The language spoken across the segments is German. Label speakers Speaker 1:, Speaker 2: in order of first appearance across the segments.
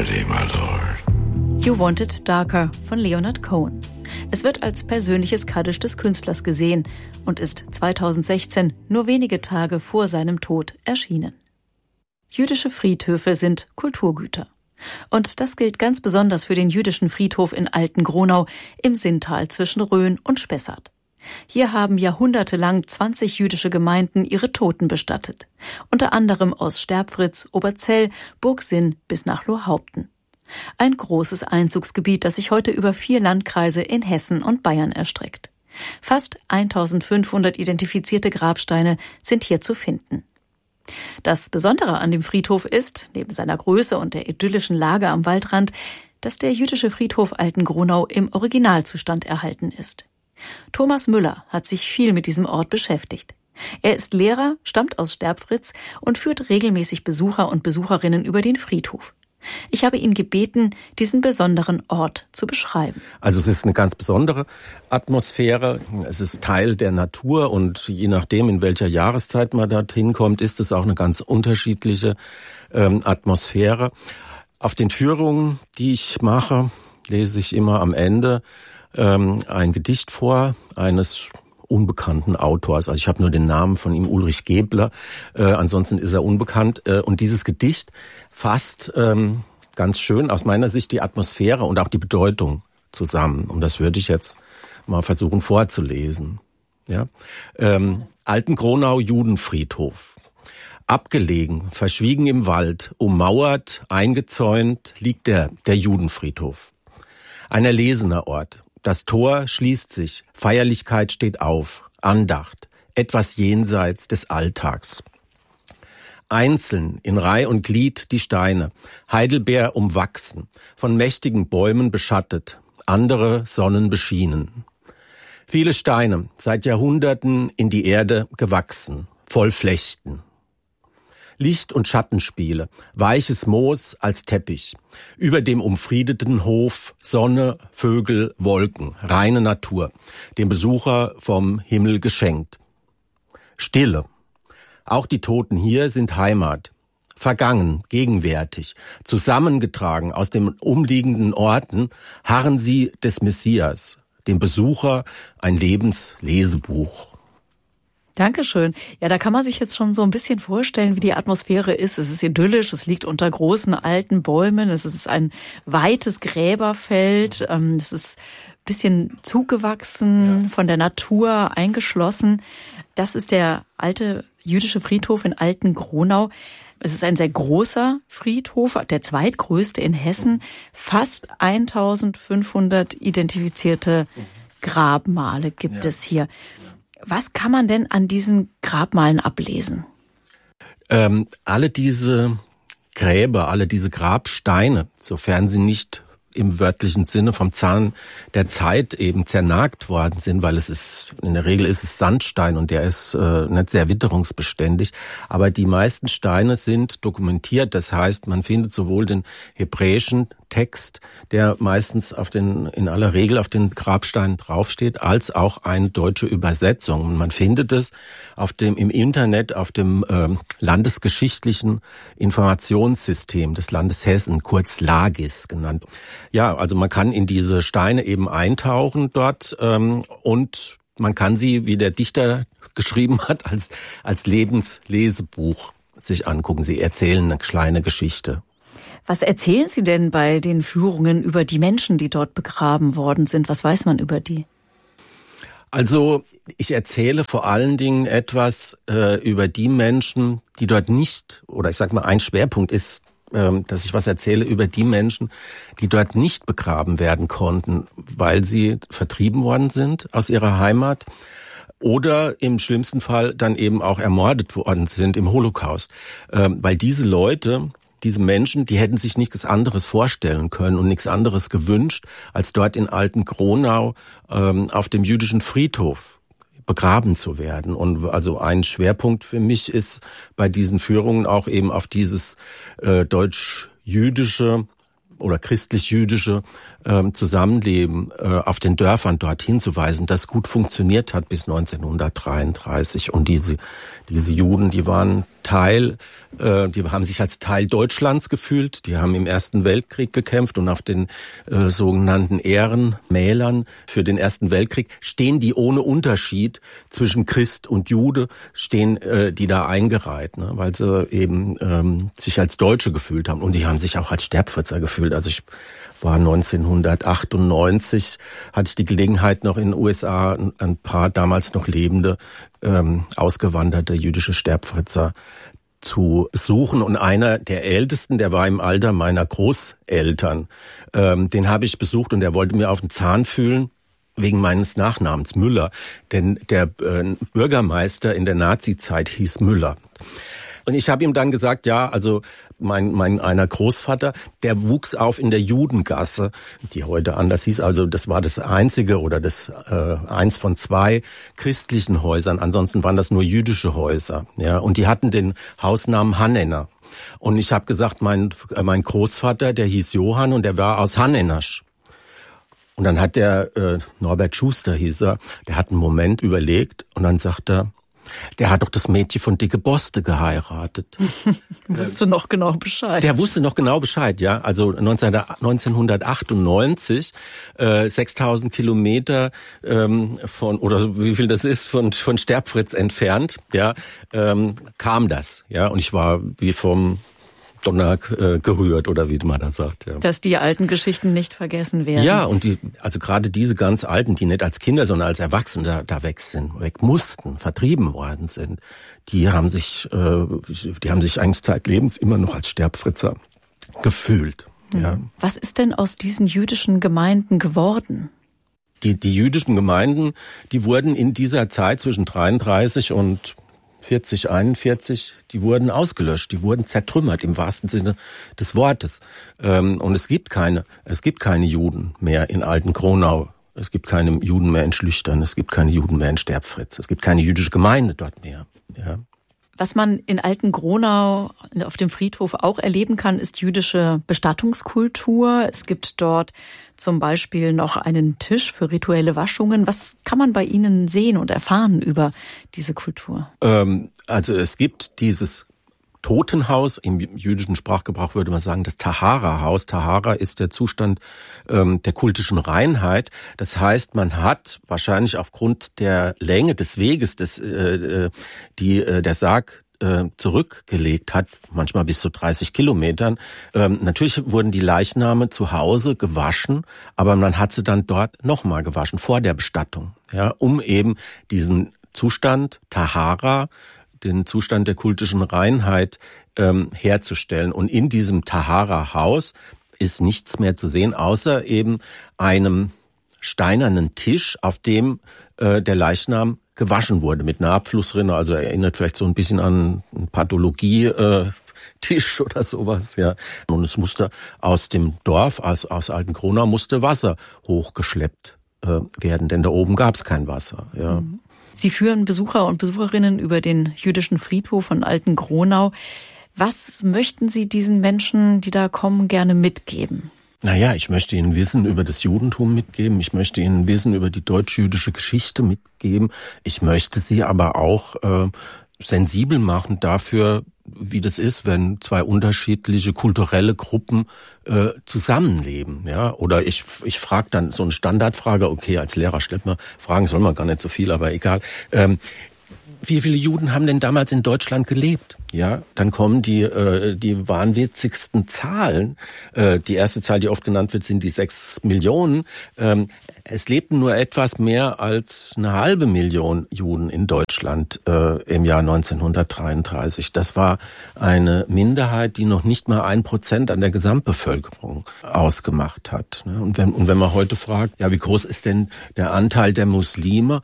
Speaker 1: ready, my lord.
Speaker 2: You Want It Darker von Leonard Cohen. Es wird als persönliches Kaddisch des Künstlers gesehen und ist 2016, nur wenige Tage vor seinem Tod, erschienen. Jüdische Friedhöfe sind Kulturgüter. Und das gilt ganz besonders für den jüdischen Friedhof in Alten-Gronau im Sinntal zwischen Rhön und Spessart. Hier haben jahrhundertelang 20 jüdische Gemeinden ihre Toten bestattet. Unter anderem aus Sterbfritz, Oberzell, Burgsinn bis nach Lohhaupten. Ein großes Einzugsgebiet, das sich heute über 4 Landkreise in Hessen und Bayern erstreckt. Fast 1500 identifizierte Grabsteine sind hier zu finden. Das Besondere an dem Friedhof ist, neben seiner Größe und der idyllischen Lage am Waldrand, dass der jüdische Friedhof Alten-Gronau im Originalzustand erhalten ist. Thomas Müller hat sich viel mit diesem Ort beschäftigt. Er ist Lehrer, stammt aus Sterbfritz und führt regelmäßig Besucher und Besucherinnen über den Friedhof. Ich habe ihn gebeten, diesen besonderen Ort zu beschreiben.
Speaker 3: Also es ist eine ganz besondere Atmosphäre. Es ist Teil der Natur und je nachdem, in welcher Jahreszeit man dorthin kommt, ist es auch eine ganz unterschiedliche Atmosphäre. Auf den Führungen, die ich mache, lese ich immer am Ende ein Gedicht vor eines unbekannten Autors. Also ich habe nur den Namen von ihm, Ulrich Gebler. Ansonsten ist er unbekannt. Und dieses Gedicht fasst ganz schön aus meiner Sicht die Atmosphäre und auch die Bedeutung zusammen. Und das würde ich jetzt mal versuchen vorzulesen. Ja? Alten-Gronau Judenfriedhof. Abgelegen, verschwiegen im Wald, ummauert, eingezäunt, liegt der Judenfriedhof. Ein erlesener Ort. Das Tor schließt sich, Feierlichkeit steht auf, Andacht, etwas jenseits des Alltags. Einzeln, in Reih und Glied die Steine, Heidelbeer umwachsen, von mächtigen Bäumen beschattet, andere Sonnen beschienen. Viele Steine, seit Jahrhunderten in die Erde gewachsen, voll Flechten. Licht- und Schattenspiele, weiches Moos als Teppich, über dem umfriedeten Hof Sonne, Vögel, Wolken, reine Natur, dem Besucher vom Himmel geschenkt. Stille. Auch die Toten hier sind Heimat. Vergangen, gegenwärtig, zusammengetragen aus den umliegenden Orten, harren sie des Messias, dem Besucher ein Lebenslesebuch.
Speaker 2: Dankeschön. Ja, da kann man sich jetzt schon so ein bisschen vorstellen, wie die Atmosphäre ist. Es ist idyllisch, es liegt unter großen alten Bäumen, es ist ein weites Gräberfeld, es ist ein bisschen zugewachsen, von der Natur eingeschlossen. Das ist der alte jüdische Friedhof in Alten-Gronau. Es ist ein sehr großer Friedhof, der zweitgrößte in Hessen. Fast 1500 identifizierte Grabmale gibt es hier. Was kann man denn an diesen Grabmalen ablesen?
Speaker 3: Alle diese Gräber, alle diese Grabsteine, sofern sie nicht im wörtlichen Sinne vom Zahn der Zeit eben zernagt worden sind, weil in der Regel ist es Sandstein und der ist nicht sehr witterungsbeständig. Aber die meisten Steine sind dokumentiert. Das heißt, man findet sowohl den hebräischen Text, der meistens in aller Regel auf den Grabsteinen draufsteht, als auch eine deutsche Übersetzung. Und man findet es im Internet, auf dem landesgeschichtlichen Informationssystem des Landes Hessen, kurz LAGIS genannt. Ja, also man kann in diese Steine eben eintauchen dort und man kann sie, wie der Dichter geschrieben hat, als Lebenslesebuch sich angucken. Sie erzählen eine kleine Geschichte.
Speaker 2: Was erzählen Sie denn bei den Führungen über die Menschen, die dort begraben worden sind? Was weiß man über die?
Speaker 3: Also ich erzähle vor allen Dingen etwas über die Menschen, die dort nicht, oder ich sag mal, ein Schwerpunkt ist, dass ich was erzähle über die Menschen, die dort nicht begraben werden konnten, weil sie vertrieben worden sind aus ihrer Heimat oder im schlimmsten Fall dann eben auch ermordet worden sind im Holocaust. Weil diese Leute, diese Menschen, die hätten sich nichts anderes vorstellen können und nichts anderes gewünscht, als dort in Alten-Gronau auf dem jüdischen Friedhof begraben zu werden. Und also ein Schwerpunkt für mich ist bei diesen Führungen auch eben auf dieses deutsch-jüdische oder christlich-jüdische Zusammenleben auf den Dörfern dort hinzuweisen, das gut funktioniert hat bis 1933. Und diese Juden, die waren die haben sich als Teil Deutschlands gefühlt. Die haben im Ersten Weltkrieg gekämpft und auf den sogenannten Ehrenmälern für den Ersten Weltkrieg stehen die ohne Unterschied zwischen Christ und Jude, stehen die da eingereiht, ne, weil sie eben sich als Deutsche gefühlt haben. Und die haben sich auch als Sterbfritzer gefühlt. Also ich war 1998, hatte ich die Gelegenheit, noch in den USA ein paar damals noch lebende, ausgewanderte jüdische Sterbfritzer zu besuchen. Und einer der Ältesten, der war im Alter meiner Großeltern, den habe ich besucht und der wollte mir auf den Zahn fühlen, wegen meines Nachnamens Müller. Denn der Bürgermeister in der Nazizeit hieß Müller. Und ich habe ihm dann gesagt, ja, also einer Großvater, der wuchs auf in der Judengasse, die heute anders hieß. Also das war das einzige oder das eins von 2 christlichen Häusern. Ansonsten waren das nur jüdische Häuser. Ja, und die hatten den Hausnamen Hannener. Und ich habe gesagt, mein Großvater, der hieß Johann und der war aus Hannenasch. Und dann hat der Norbert Schuster hieß er, der hat einen Moment überlegt und dann sagt er, der hat doch das Mädchen von Dicke Boste geheiratet.
Speaker 2: Wusste noch genau Bescheid.
Speaker 3: Der wusste noch genau Bescheid, ja. Also 1998, 6000 Kilometer oder wie viel das ist, von Sterbfritz entfernt, ja, kam das, ja. Und ich war wie vom Donner gerührt, oder wie man das sagt. Ja.
Speaker 2: Dass die alten Geschichten nicht vergessen werden.
Speaker 3: Ja, und also gerade diese ganz Alten, die nicht als Kinder, sondern als Erwachsene da weg mussten, vertrieben worden sind, die haben sich eigentlich zeitlebens immer noch als Sterbfritzer gefühlt. Ja.
Speaker 2: Was ist denn aus diesen jüdischen Gemeinden geworden?
Speaker 3: Die jüdischen Gemeinden, die wurden in dieser Zeit zwischen 33 und 40, 41, die wurden ausgelöscht, die wurden zertrümmert im wahrsten Sinne des Wortes. Und es gibt keine Juden mehr in Altenkronau. Es gibt keine Juden mehr in Schlüchtern. Es gibt keine Juden mehr in Sterbfritz. Es gibt keine jüdische Gemeinde dort mehr. Ja.
Speaker 2: Was man in Altenkronau auf dem Friedhof auch erleben kann, ist jüdische Bestattungskultur. Es gibt dort zum Beispiel noch einen Tisch für rituelle Waschungen. Was kann man bei Ihnen sehen und erfahren über diese Kultur?
Speaker 3: Also es gibt dieses Totenhaus, im jüdischen Sprachgebrauch würde man sagen, das Tahara-Haus. Tahara ist der Zustand der kultischen Reinheit. Das heißt, man hat wahrscheinlich aufgrund der Länge des Weges, der Sarg zurückgelegt hat, manchmal bis zu 30 Kilometern. Natürlich wurden die Leichname zu Hause gewaschen, aber man hat sie dann dort nochmal gewaschen, vor der Bestattung, ja, um eben diesen Zustand Tahara, den Zustand der kultischen Reinheit herzustellen. Und in diesem Tahara-Haus ist nichts mehr zu sehen, außer eben einem steinernen Tisch, auf dem der Leichnam gewaschen wurde mit einer Abflussrinne. Also erinnert vielleicht so ein bisschen an einen Pathologie-Tisch oder sowas. Ja. Und es musste aus dem Dorf, aus Altenkronau, musste Wasser hochgeschleppt werden, denn da oben gab es kein Wasser. Ja.
Speaker 2: Sie führen Besucher und Besucherinnen über den jüdischen Friedhof von Altenkronau. Was möchten Sie diesen Menschen, die da kommen, gerne mitgeben?
Speaker 3: Naja, ich möchte Ihnen Wissen über das Judentum mitgeben. Ich möchte Ihnen Wissen über die deutsch-jüdische Geschichte mitgeben. Ich möchte Sie aber auch sensibel machen dafür, wie das ist, wenn 2 unterschiedliche kulturelle Gruppen zusammenleben, ja. Oder ich frage dann so eine Standardfrage, okay, als Lehrer stellt man Fragen, soll man gar nicht so viel, aber egal. Wie viele Juden haben denn damals in Deutschland gelebt? Ja, dann kommen die wahnwitzigsten Zahlen. Die erste Zahl, die oft genannt wird, sind die 6 Millionen. Es lebten nur etwas mehr als 1,5 Million Juden in Deutschland im Jahr 1933. Das war eine Minderheit, die noch nicht mal 1% an der Gesamtbevölkerung ausgemacht hat. Und wenn man heute fragt, ja, wie groß ist denn der Anteil der Muslime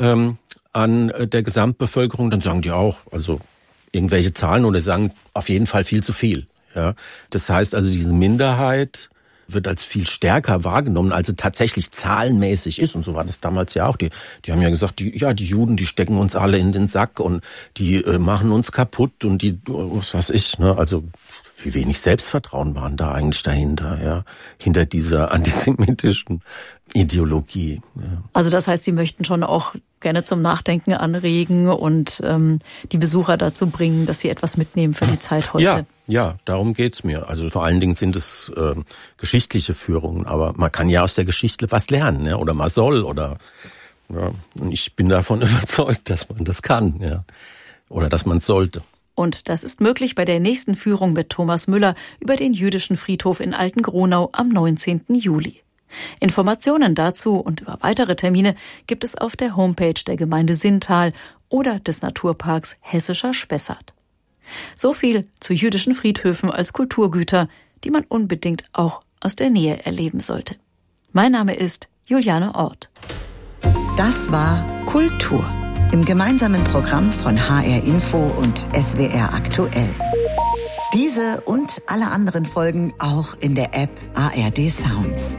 Speaker 3: an der Gesamtbevölkerung, dann sagen die auch, also irgendwelche Zahlen oder sagen auf jeden Fall viel zu viel. Ja, das heißt also, diese Minderheit wird als viel stärker wahrgenommen, als sie tatsächlich zahlenmäßig ist. Und so war das damals ja auch. Die haben ja gesagt, die Juden, die stecken uns alle in den Sack und die machen uns kaputt und die, was weiß ich, ne, also wie wenig Selbstvertrauen waren da eigentlich dahinter, ja, hinter dieser antisemitischen Ideologie. Ja.
Speaker 2: Also das heißt, Sie möchten schon auch gerne zum Nachdenken anregen und die Besucher dazu bringen, dass sie etwas mitnehmen für die Zeit heute.
Speaker 3: Ja, darum geht's mir. Also vor allen Dingen sind es geschichtliche Führungen, aber man kann ja aus der Geschichte was lernen, ja, oder man soll, oder ja, und ich bin davon überzeugt, dass man das kann, ja, oder dass man es sollte.
Speaker 2: Und das ist möglich bei der nächsten Führung mit Thomas Müller über den jüdischen Friedhof in Alten-Gronau am 19. Juli. Informationen dazu und über weitere Termine gibt es auf der Homepage der Gemeinde Sinntal oder des Naturparks Hessischer Spessart. So viel zu jüdischen Friedhöfen als Kulturgüter, die man unbedingt auch aus der Nähe erleben sollte. Mein Name ist Juliane Orth.
Speaker 4: Das war Kultur im gemeinsamen Programm von HR Info und SWR Aktuell. Diese und alle anderen Folgen auch in der App ARD Sounds.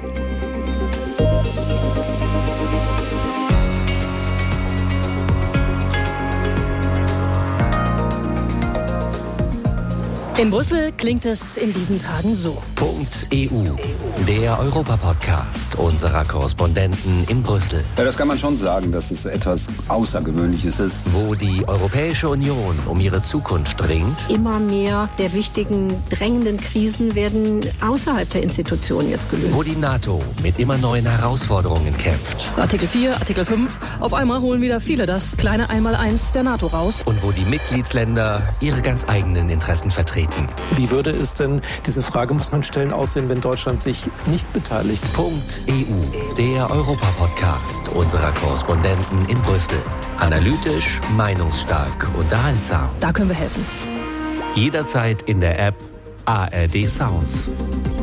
Speaker 5: In Brüssel klingt es in diesen Tagen so.
Speaker 1: .eu, der Europa-Podcast unserer Korrespondenten in Brüssel.
Speaker 6: Ja, das kann man schon sagen, dass es etwas Außergewöhnliches ist.
Speaker 1: Wo die Europäische Union um ihre Zukunft ringt.
Speaker 5: Immer mehr der wichtigen, drängenden Krisen werden außerhalb der Institutionen jetzt gelöst.
Speaker 1: Wo die NATO mit immer neuen Herausforderungen kämpft.
Speaker 5: Artikel 4, Artikel 5. Auf einmal holen wieder viele das kleine Einmaleins der NATO raus.
Speaker 1: Und wo die Mitgliedsländer ihre ganz eigenen Interessen vertreten.
Speaker 7: Wie würde es denn, diese Frage muss man stellen, aussehen, wenn Deutschland sich nicht beteiligt?
Speaker 1: .eu, der Europa-Podcast unserer Korrespondenten in Brüssel. Analytisch, meinungsstark, unterhaltsam.
Speaker 5: Da können wir helfen.
Speaker 1: Jederzeit in der App ARD Sounds.